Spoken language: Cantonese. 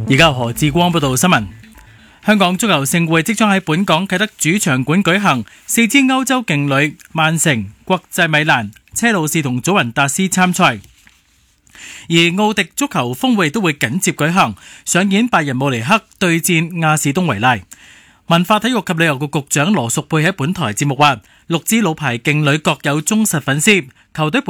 而家何志光報道新聞。香港足球盛會即將喺本港啟德主場館舉行，4支歐洲勁旅曼城、國際米蘭、車路士同祖雲達斯參賽。而奧迪足球峰會都會緊接舉行，上演拜仁慕尼黑對戰亞士東維拉。文化體育及旅遊局局長羅淑佩喺本台節目話，6支老牌勁旅各有忠實粉絲，球隊